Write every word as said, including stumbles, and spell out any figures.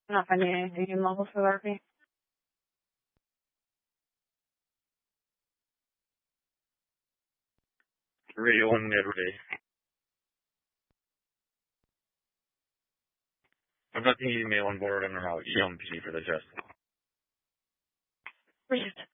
Not finding anything in local therapy. Radio one every day. I've got the email on board and I'm out E M P for the test. Please.